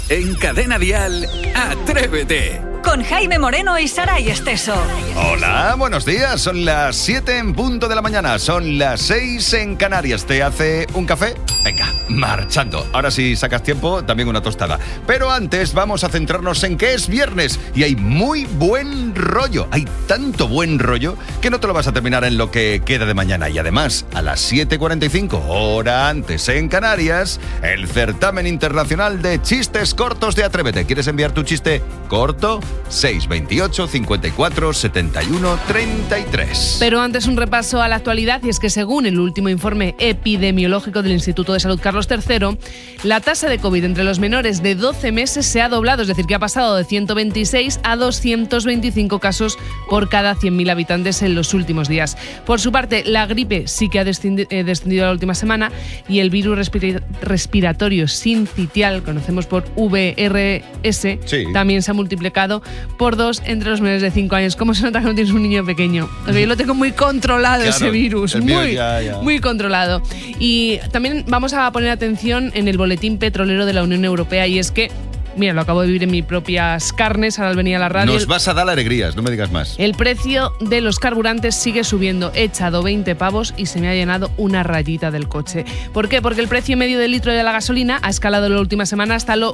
En Cadena Dial, Atrévete. Con Jaime Moreno y Saray Esteso. Hola, buenos días. Son las 7 en punto de la mañana. Son las 6 en Canarias. ¿Te hace un café? Venga, marchando. Ahora si sacas tiempo, también una tostada. Pero antes vamos a centrarnos en que es viernes y hay muy buen rollo. Hay tanto buen rollo que no te lo vas a terminar en lo que queda de mañana. Y además, a las 7:45, hora antes en Canarias, el certamen internacional de chistes cortos de Atrévete. ¿Quieres enviar tu chiste corto? 628 54 71 33. Pero antes un repaso a la actualidad, y es que según el último informe epidemiológico del Instituto de Salud Carlos III, la tasa de COVID entre los menores de 12 meses se ha doblado, es decir, que ha pasado de 126 a 225 casos por cada 100.000 habitantes en los últimos días. Por su parte, la gripe sí que ha descendido la última semana y el virus respiratorio sincitial, conocemos por VRS, sí, también se ha multiplicado por 2 entre los menores de 5 años. ¿Cómo se nota que no tienes un niño pequeño? O sea, yo lo tengo muy controlado, claro, ese virus, muy controlado. Y también vamos a poner atención en el boletín petrolero de la Unión Europea, y es que, mira, lo acabo de vivir en mis propias carnes, ahora al venir a la radio. Nos vas a dar alegrías, no me digas más. El precio de los carburantes sigue subiendo. He echado 20 pavos y se me ha llenado una rayita del coche. ¿Por qué? Porque el precio medio del litro de la gasolina ha escalado en la última semana hasta los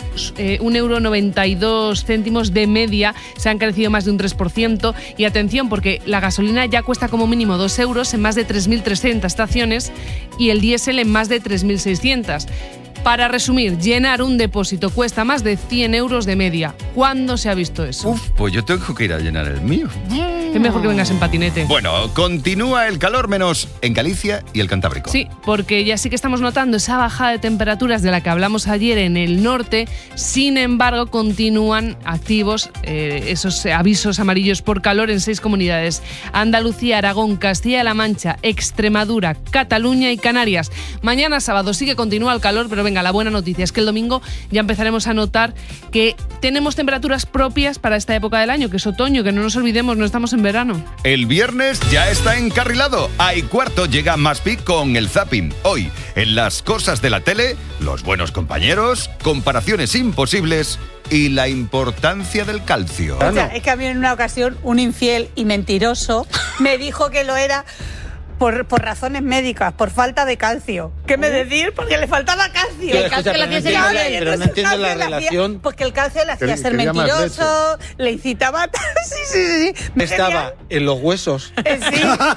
1,92 € de media. Se han crecido más de un 3%. Y atención, porque la gasolina ya cuesta como mínimo 2 euros en más de 3.300 estaciones y el diésel en más de 3.600. Para resumir, llenar un depósito cuesta más de 100 euros de media. ¿Cuándo se ha visto eso? Uf, pues yo tengo que ir a llenar el mío. Es mejor que vengas en patinete. Bueno, continúa el calor, menos en Galicia y el Cantábrico. Sí, porque ya sí que estamos notando esa bajada de temperaturas de la que hablamos ayer en el norte. Sin embargo, continúan activos esos avisos amarillos por calor en 6 comunidades: Andalucía, Aragón, Castilla-La Mancha, Extremadura, Cataluña y Canarias. Mañana sábado sí que continúa el calor, pero venga, la buena noticia es que el domingo ya empezaremos a notar que tenemos temperaturas propias para esta época del año, que es otoño, que no nos olvidemos, no estamos en verano. El viernes ya está encarrilado. A 1:15 llega Maspi con el zapping. Hoy, en las cosas de la tele, los buenos compañeros, comparaciones imposibles y la importancia del calcio. O sea, es que a mí en una ocasión un infiel y mentiroso me dijo que lo era por razones médicas, por falta de calcio. ¿Qué me decir? Porque le faltaba calcio. Pero, el calcio que le hacía ser pero no entiendo la relación. Porque el calcio le hacía ser mentiroso, le incitaba... Sí. Estaba en los huesos. Sí.